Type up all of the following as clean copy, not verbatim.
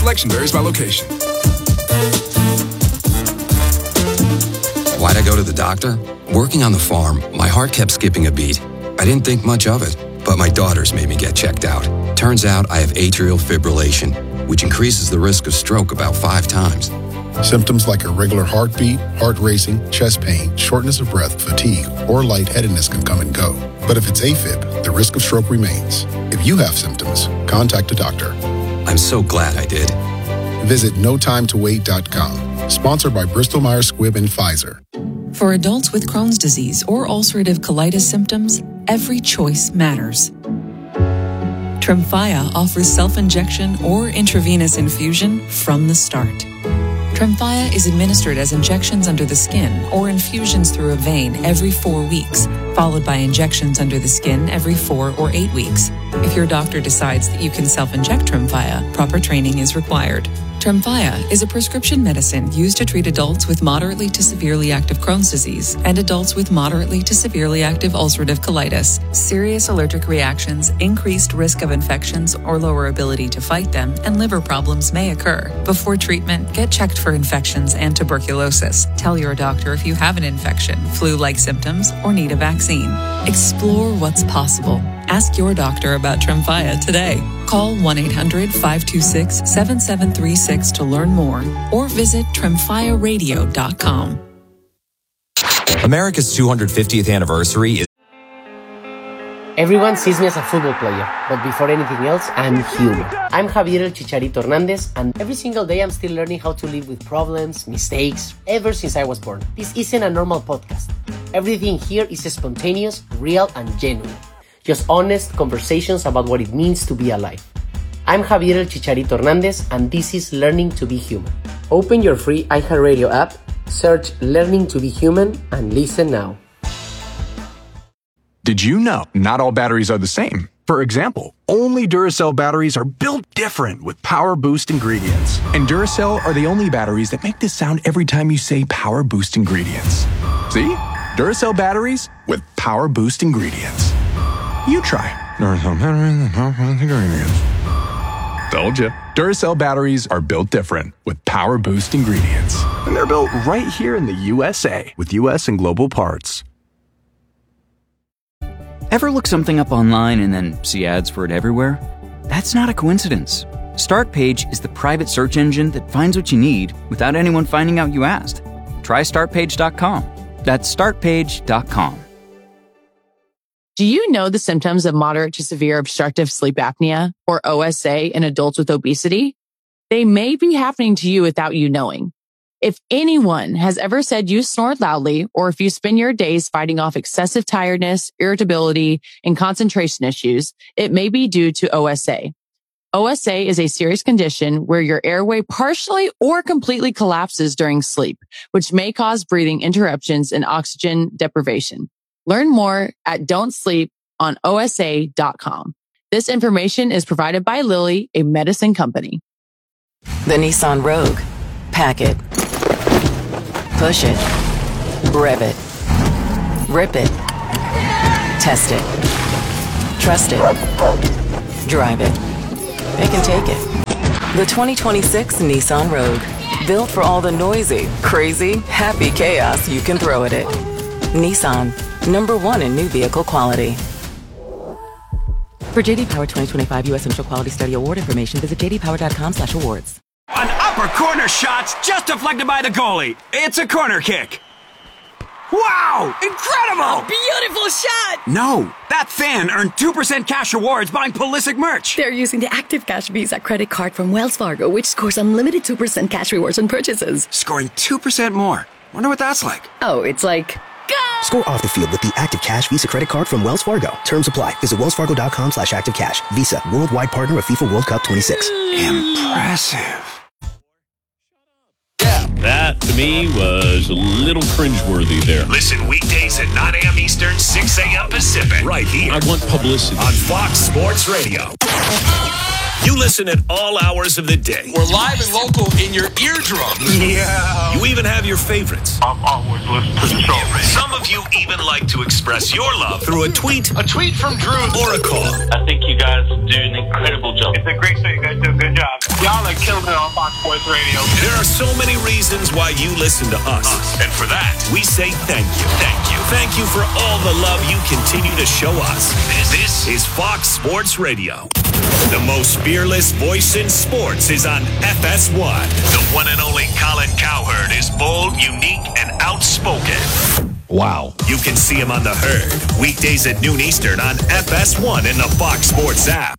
Selection varies by location. Why'd I go to the doctor? Working on the farm, my heart kept skipping a beat. I didn't think much of it, but my daughters made me get checked out. Turns out I have atrial fibrillation, which increases the risk of stroke about 5 times. Symptoms like irregular heartbeat, heart racing, chest pain, shortness of breath, fatigue, or lightheadedness can come and go. But if it's AFib, the risk of stroke remains. If you have symptoms, contact a doctor. I'm so glad I did. Visit notimetowait.com. Sponsored by Bristol Myers Squibb and Pfizer. For adults with Crohn's disease or ulcerative colitis symptoms, every choice matters. Tremfya offers self-injection or intravenous infusion from the start. Tremfya is administered as injections under the skin or infusions through a vein every 4 weeks, followed by injections under the skin every 4 or 8 weeks. If your doctor decides that you can self-inject Tremfya, proper training is required. Tremfya is a prescription medicine used to treat adults with moderately to severely active Crohn's disease and adults with moderately to severely active ulcerative colitis. Serious allergic reactions, increased risk of infections or lower ability to fight them, and liver problems may occur. Before treatment, get checked for infections and tuberculosis. Tell your doctor if you have an infection, flu-like symptoms, or need a vaccine. Explore what's possible. Ask your doctor about Tremfya today. Call 1-800-526-7736 to learn more or visit tremfyaradio.com. America's 250th anniversary is... Everyone sees me as a football player, but before anything else, I'm human. I'm Javier El Chicharito Hernandez, and every single day I'm still learning how to live with problems, mistakes, ever since I was born. This isn't a normal podcast. Everything here is spontaneous, real, and genuine. Just honest conversations about what it means to be alive. I'm Javier El Chicharito Hernandez, and this is Learning to be Human. Open your free iHeartRadio app, search Learning to be Human, and listen now. Did you know not all batteries are the same? For example, only Duracell batteries are built different with Power Boost ingredients. And Duracell are the only batteries that make this sound every time you say Power Boost ingredients. See? Duracell batteries with Power Boost ingredients. You try. Duracell batteries with Power Boost ingredients. Told you. Duracell batteries are built different with Power Boost ingredients. And they're built right here in the USA with US and global parts. Ever look something up online and then see ads for it everywhere? That's not a coincidence. Startpage is the private search engine that finds what you need without anyone finding out you asked. Try startpage.com. That's startpage.com. Do you know the symptoms of moderate to severe obstructive sleep apnea, or OSA, in adults with obesity? They may be happening to you without you knowing. If anyone has ever said you snore loudly, or if you spend your days fighting off excessive tiredness, irritability, and concentration issues, it may be due to OSA. OSA is a serious condition where your airway partially or completely collapses during sleep, which may cause breathing interruptions and oxygen deprivation. Learn more at don'tsleeponosa.com. This information is provided by Lilly, a medicine company. The Nissan Rogue. Pack it. Push it. Rev it. Rip it. Test it. Trust it. Drive it. It can take it. The 2026 Nissan Rogue. Built for all the noisy, crazy, happy chaos you can throw at it. Nissan. #1 in new vehicle quality. For JD Power 2025 U.S. Initial Quality Study Award information, visit jdpower.com/awards. An upper corner shot's just deflected by the goalie. It's a corner kick. Wow! Incredible! A beautiful shot! No, that fan earned 2% cash rewards buying Pulisic merch. They're using the Active Cash Visa credit card from Wells Fargo, which scores unlimited 2% cash rewards on purchases. Scoring 2% more. Wonder what that's like. Oh, it's like... Score off the field with the Active Cash Visa credit card from Wells Fargo. Terms apply. Visit wellsfargo.com/activecash. Visa, worldwide partner of FIFA World Cup 26. Impressive. That, to me, was a little cringeworthy there. Listen weekdays at 9 a.m. Eastern, 6 a.m. Pacific. Right here. I want publicity. On Fox Sports Radio. You listen at all hours of the day. We're live and local in your eardrums. Yeah. You even have your favorites. I'm always listening to the show. Some of you even like to express your love through a tweet. A tweet from Drew. Or a call. I think you guys do an incredible job. It's a great show. You guys do a good job. Y'all are killing it on Fox Sports Radio. There are so many reasons why you listen to us. And for that, we say thank you. Thank you. Thank you for all the love you continue to show us. This is Fox Sports Radio. The most fearless voice in sports is on FS1. The one and only Colin Cowherd is bold, unique, and outspoken. Wow. You can see him on The Herd, weekdays at noon Eastern on FS1 and the Fox Sports app.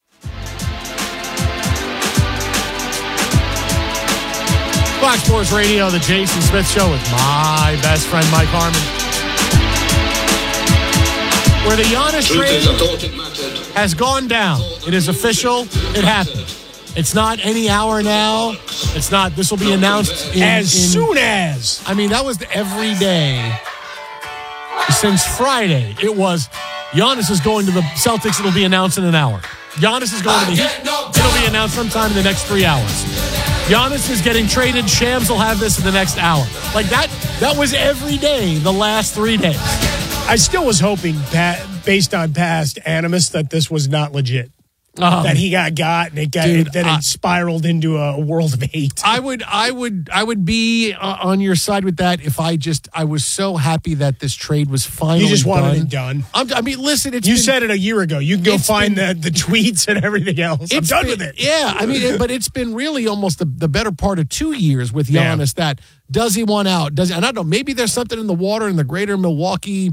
Fox Sports Radio, the Jason Smith Show with my best friend, Mike Harmon. Where the Giannis trade has gone down. It is official. It happened. It's not any hour now. It's not. This will be announced soon as. I mean, that was every day since Friday. It was Giannis is going to the Celtics. It'll be announced in an hour. Giannis is going to the Heat. It'll be announced sometime in the next 3 hours. Giannis is getting traded. Shams will have this in the next hour. Like that was every day the last 3 days. I still was hoping, based on past animus, that this was not legit. That he got and it spiraled into a world of hate. I would be on your side with that if I was so happy that this trade was finally done. You just wanted it done. I mean, listen, you said it a year ago. You can go find the tweets and everything else. I'm done with it. Yeah, I mean, but it's been really almost the better part of 2 years with Giannis. Yeah. That does he want out? And I don't know. Maybe there's something in the water in the greater Milwaukee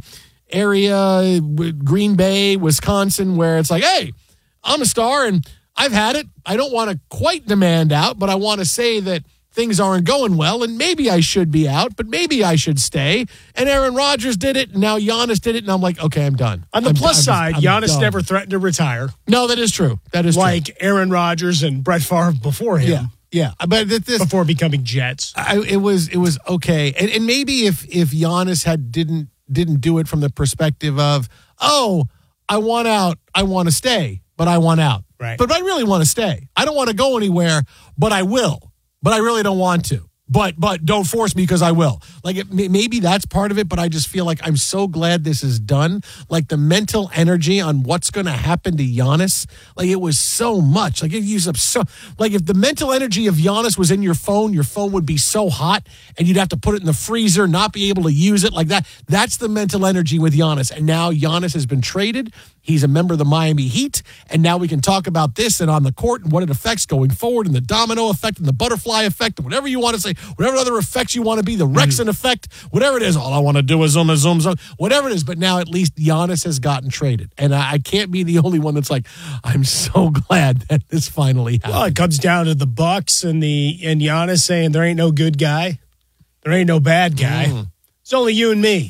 area, Green Bay, Wisconsin, where it's like, hey, I'm a star and I've had it. I don't want to quite demand out, but I want to say that things aren't going well and maybe I should be out, but maybe I should stay. And Aaron Rodgers did it, and now Giannis did it, and I'm like, okay, I'm done. On the plus side, Giannis never threatened to retire. No, that is true. That is true. Like Aaron Rodgers and Brett Favre before him. Yeah. But before becoming Jets. It was okay. And maybe if Giannis didn't do it from the perspective of, oh, I want out, I want to stay. But I want out. Right. But I really want to stay. I don't want to go anywhere, but I will. But I really don't want to. But don't force me because I will. Like maybe that's part of it, but I just feel like I'm so glad this is done. Like the mental energy on what's going to happen to Giannis, like it was so much. Like it used up so. Like if the mental energy of Giannis was in your phone would be so hot, and you'd have to put it in the freezer, not be able to use it like that. That's the mental energy with Giannis. And now Giannis has been traded. He's a member of the Miami Heat, and now we can talk about this and on the court and what it affects going forward and the domino effect and the butterfly effect and whatever you want to say, whatever other effects you want to be, the Rexon effect, whatever it is. All I want to do is zoom, whatever it is. But now at least Giannis has gotten traded, and I can't be the only one that's like, I'm so glad that this finally happened. Well, it comes down to the Bucks and Giannis saying there ain't no good guy, there ain't no bad guy. It's only you and me.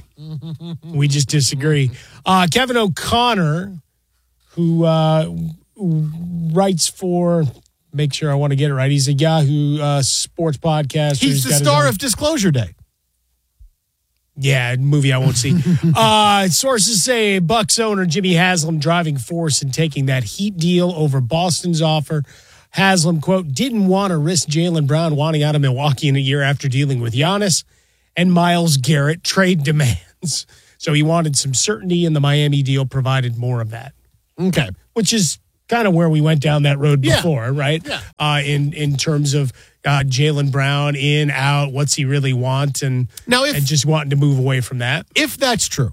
We just disagree. Kevin O'Connor, who writes for, make sure I want to get it right, he's a Yahoo sports podcaster. He's the star of Disclosure Day. Yeah, movie I won't see. Sources say Bucks owner Jimmy Haslam driving force in taking that Heat deal over Boston's offer. Haslam, quote, didn't want to risk Jaylen Brown wanting out of Milwaukee in a year after dealing with Giannis and Myles Garrett trade demands. So he wanted some certainty, and the Miami deal provided more of that. Okay. Which is kind of where we went down that road before, right? Yeah. In terms of Jaylen Brown in, out, what's he really want, and just wanting to move away from that. If that's true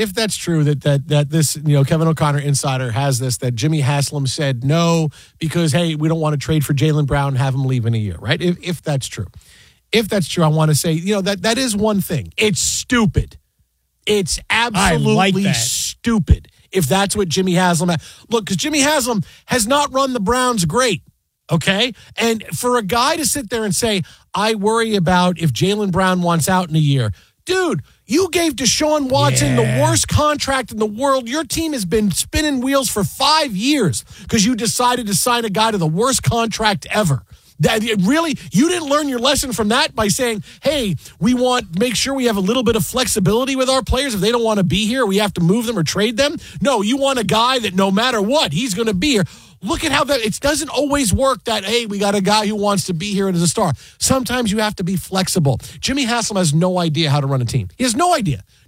that this, Kevin O'Connor insider has this, that Jimmy Haslam said no because, hey, we don't want to trade for Jaylen Brown, have him leave in a year, right? If that's true. If that's true, I want to say, that is one thing. It's stupid. It's absolutely stupid if that's what Jimmy Haslam look, because Jimmy Haslam has not run the Browns great, okay? And for a guy to sit there and say, I worry about if Jaylen Brown wants out in a year, dude, you gave Deshaun Watson the worst contract in the world. Your team has been spinning wheels for 5 years because you decided to sign a guy to the worst contract ever. That really, you didn't learn your lesson from that by saying, hey, we make sure we have a little bit of flexibility with our players. If they don't want to be here, we have to move them or trade them. No, you want a guy that no matter what, he's going to be here. Look at how it doesn't always work that, hey, we got a guy who wants to be here and is a star. Sometimes you have to be flexible. Jimmy Haslam has no idea how to run a team. He has no idea.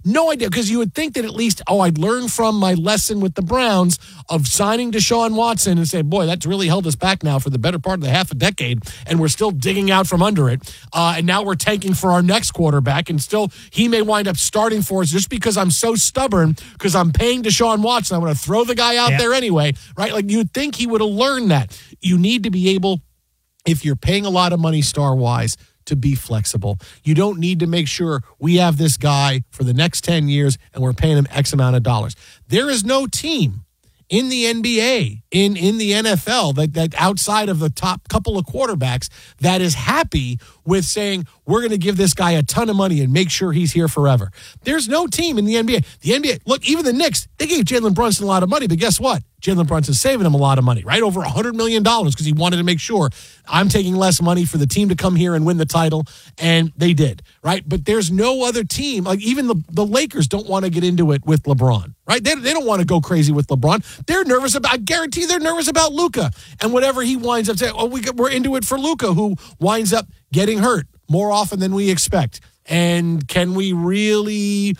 No idea, because you would think that at least, I'd learned from my lesson with the Browns of signing Deshaun Watson and say, boy, that's really held us back now for the better part of the half a decade, and we're still digging out from under it. And now we're tanking for our next quarterback, and still he may wind up starting for us just because I'm so stubborn, because I'm paying Deshaun Watson. I'm going to throw the guy out there anyway, right? Like, you'd think he would have learned that. You need to be able, if you're paying a lot of money star-wise, to be flexible. You don't need to make sure we have this guy for the next 10 years and we're paying him X amount of dollars. There is no team in the NBA, in the NFL, that outside of the top couple of quarterbacks that is happy with saying, we're going to give this guy a ton of money and make sure he's here forever. There's no team in the NBA. The NBA, look, even the Knicks, they gave Jalen Brunson a lot of money, but guess what? Jalen Brunson's saving him a lot of money, right? Over $100 million, because he wanted to make sure I'm taking less money for the team to come here and win the title, and they did, right? But there's no other team, like even the Lakers don't want to get into it with LeBron, right? They don't want to go crazy with LeBron. They're nervous about, I guarantee they're nervous about Luka, and whatever he winds up saying, we're into it for Luka, who winds up getting hurt more often than we expect. And can we really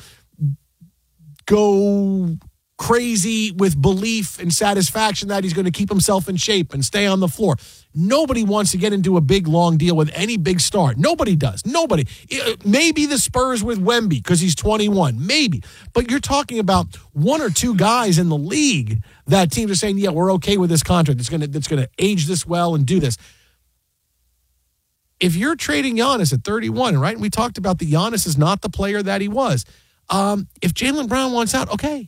go crazy with belief and satisfaction that he's going to keep himself in shape and stay on the floor? Nobody wants to get into a big, long deal with any big star. Nobody does. Nobody. Maybe the Spurs with Wemby because he's 21. Maybe. But you're talking about one or two guys in the league that teams are saying, yeah, we're okay with this contract. That's going to age this well and do this. If you're trading Giannis at 31, right, and we talked about that Giannis is not the player that he was. If Jaylen Brown wants out, okay,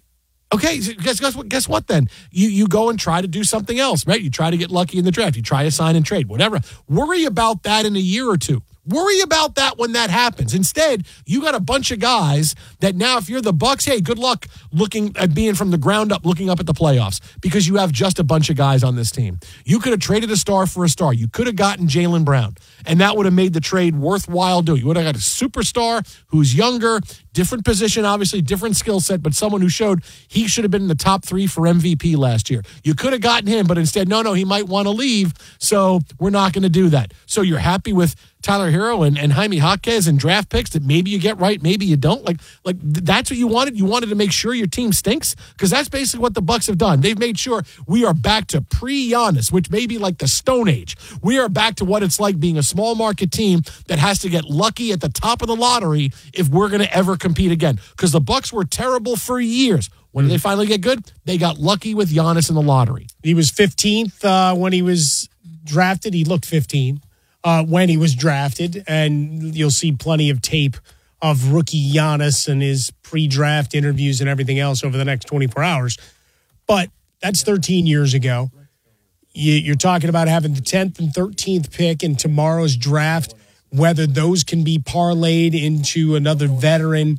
guess what then? You go and try to do something else, right? You try to get lucky in the draft. You try to sign and trade, whatever. Worry about that in a year or two. Worry about that when that happens. Instead, you got a bunch of guys that now, if you're the Bucks, hey, good luck looking at being from the ground up, looking up at the playoffs, because you have just a bunch of guys on this team. You could have traded a star for a star. You could have gotten Jaylen Brown, and that would have made the trade worthwhile doing. You would have got a superstar who's younger, different position, obviously, different skill set, but someone who showed he should have been in the top 3 for MVP last year. You could have gotten him, but instead, no, he might want to leave, so we're not going to do that. So you're happy with Tyler Hero and Jaime Jaquez and draft picks that maybe you get right, maybe you don't. Like that's what you wanted. You wanted to make sure your team stinks, because that's basically what the Bucks have done. They've made sure we are back to pre-Giannis, which may be like the Stone Age. We are back to what it's like being a small market team that has to get lucky at the top of the lottery if we're going to ever compete again. Because the Bucks were terrible for years. When did they finally get good? They got lucky with Giannis in the lottery. He was 15th when he was drafted. He looked 15. When he was drafted, and you'll see plenty of tape of rookie Giannis and his pre-draft interviews and everything else over the next 24 hours. But that's 13 years ago. You're talking about having the 10th and 13th pick in tomorrow's draft, whether those can be parlayed into another veteran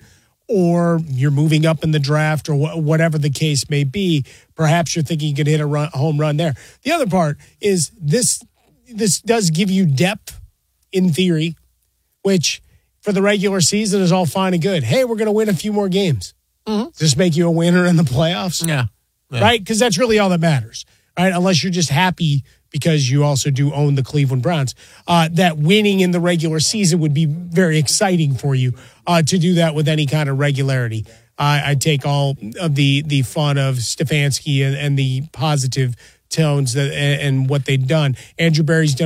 or you're moving up in the draft or whatever the case may be. Perhaps you're thinking you could hit a home run there. The other part is this does give you depth in theory, which for the regular season is all fine and good. Hey, we're going to win a few more games. Mm-hmm. Does this make you a winner in the playoffs? Yeah. Right? Because that's really all that matters, right? Unless you're just happy because you also do own the Cleveland Browns. That winning in the regular season would be very exciting for you to do that with any kind of regularity. I take all of the fun of Stefanski and the positive tones and what they've done. Andrew Berry's done